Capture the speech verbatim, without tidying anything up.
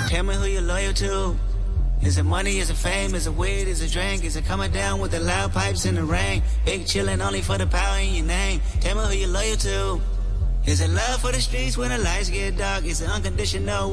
Tell me who you're loyal to. Is it money, is it fame, is it weed, is it drink? Is it coming down with the loud pipes in the rain? Big chillin' only for the power in your name. Tell me who you're loyal to. Is it love for the streets when the lights get dark? Is it unconditional?